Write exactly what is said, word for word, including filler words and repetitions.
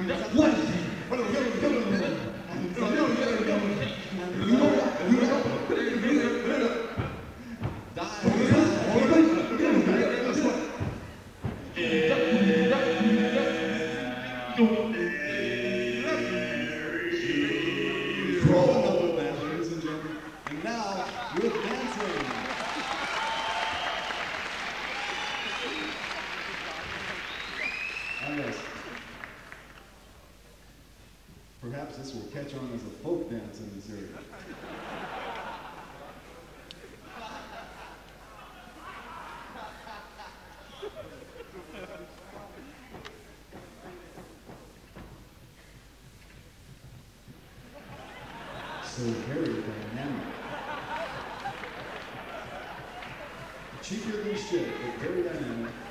And now, with dancing. Ah, yes. Perhaps this will catch on as a folk dance in this area. So very dynamic. Cheaper than shit, but very dynamic.